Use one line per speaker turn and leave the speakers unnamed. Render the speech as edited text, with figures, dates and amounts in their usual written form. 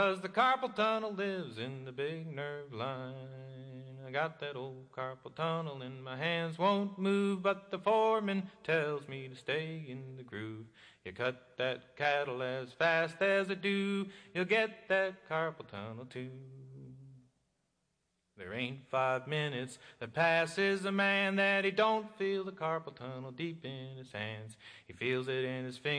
'Cause the carpal tunnel lives in the big nerve line. I got that old carpal tunnel and my hands won't move, but the foreman tells me to stay in the groove. You cut that cattle as fast as I do, you'll get that carpal tunnel too. There ain't 5 minutes that passes a man that he don't feel the carpal tunnel deep in his hands. He feels it in his fingers.